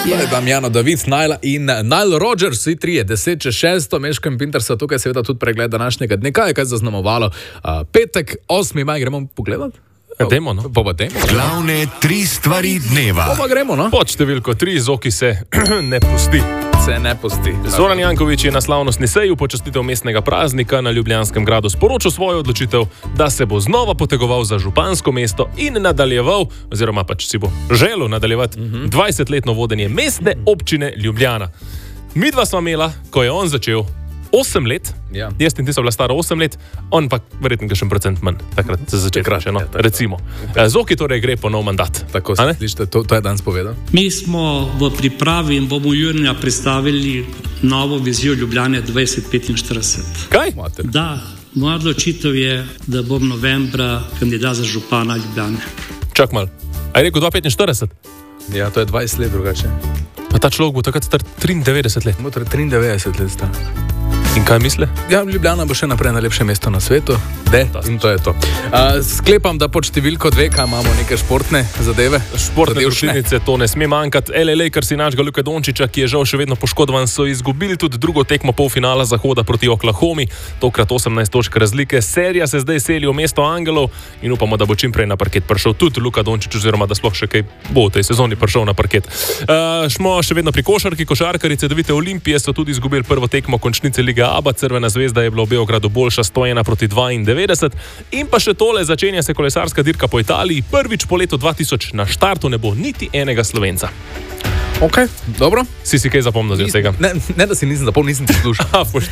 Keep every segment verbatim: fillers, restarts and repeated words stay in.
To je Damjano David, Najla in Nile Rodgers, vsi trije, deset čez šesto, Meško in Pintar so tukaj, seveda tudi pregled današnjega dne. Kaj je kaj zaznamovalo? Uh, petek, osmi maj, gremo pogledat? Demo, no. Poba demo. Glavne tri stvari dneva. Poba gremo, no? Pod številko tri, Zoki se ne pusti. Se ne pusti. Zoran Janković je na slavnostni seji v počastitev mestnega praznika na Ljubljanskem gradu sporočil svojo odločitev, da se bo znova potegoval za župansko mesto in nadaljeval, oziroma pač si bo želel nadaljevati uh-huh. dvajsetletno vodenje mestne občine Ljubljana. Midva sva imela, ko je on začel, osem let, ja. Jaz in ti so bila stara osem let, on pa verjetno še procent manj, takrat se začel kraše, no, ja, recimo. Zoki torej gre po nov mandat. Tako se slište, to, to je danes povedal. Mi smo v pripravi in bomo junija predstavili novo vizijo Ljubljane dvajset petinštirideset. Kaj? Da, moja odločitev je, da bom novembra kandidat za župana Ljubljane. Čak mal, a je rekel dva petinštirideset? Ja, to je dvajset let drugače. Pa ta človek bo takrat star triindevetdeset let. Bo triindevetdeset let star. In kaj misle? Ja, Ljubljana bo še naprej najlepše mesto na svetu. De, in to je to. Uh, sklepam, da pod številko dve, kaj imamo neke športne zadeve. Športne družinice, to ne sme manjkati. L A Lakersi našega Luke Dončića, ki je žal še vedno poškodovan, so izgubili tudi drugo tekmo polfinala Zahoda proti Oklahomi. Tokrat osemnajst točk razlike. Serija se zdaj seli v mesto Angelov in upamo, da bo čim prej na parket prišel tudi Luka Dončić, oziroma da sploh še kaj bo v tej sezoni prišel na parket. Uh, smo še vedno pri košarki. Košarkarice Cedevite Olimpije so tudi izgubili prvo tekmo končnice lige A B A. Crvena zvezda je bila v Beogradu boljša sto ena proti dvaindevetdeset. In pa še tole, začenja se kolesarska dirka po Italiji. Prvič po letu dva tisoč na štartu ne bo niti enega Slovenca. Ok, dobro. Si si kaj zapomnil z tega? Ne, ne, da si nisem zapomnil, nisem poslušal.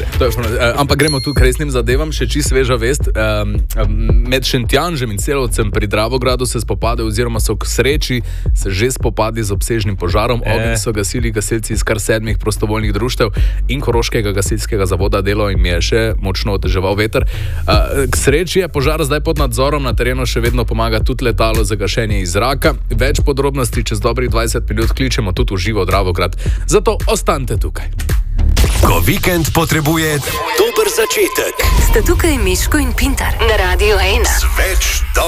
Ampak gremo tudi k resnim zadevam, še čisto sveža vest. Um, med Šentjanžem in Celovcem pri Dravogradu se spopade, oziroma so k sreči se že spopadi z obsežnim požarom. E. Ogenj so gasili gasilci iz kar sedmih prostovoljnih društev in Koroškega gasilskega zavoda. Delo jim je še močno oteževal veter. Uh, k sreči je požar zdaj pod nadzorom, na terenu še vedno pomaga tudi letalo za gašenje iz zraka. Več podrobnosti čez dobrih dvajset minut kličemo tudi v živo Dravograd. Zato ostanite tukaj. Ko vikend potrebuje dober začetek. Sta tukaj Miško in Pintar na Radiu ena. Sveč